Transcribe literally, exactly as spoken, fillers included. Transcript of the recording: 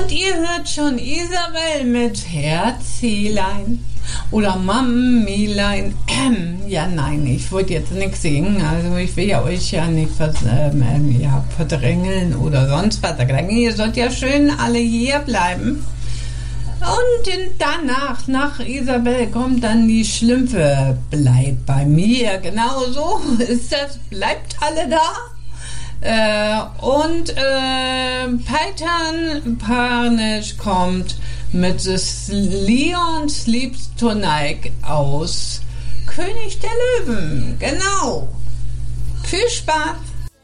Und ihr hört schon Isabel mit Herzelein oder Mamilein. Ähm, ja, nein, ich wollte jetzt nichts singen. Also ich will ja euch ja nicht was, ähm, ja, verdrängeln oder sonst was. Ihr sollt ja schön alle hier bleiben. Und danach, nach Isabel, kommt dann die Schlümpfe. Bleibt bei mir. Genau so ist das. Bleibt alle da. Äh, und äh, Peitan Panisch kommt mit des Leon Sleeps Tonight aus König der Löwen. Genau. Viel Spaß.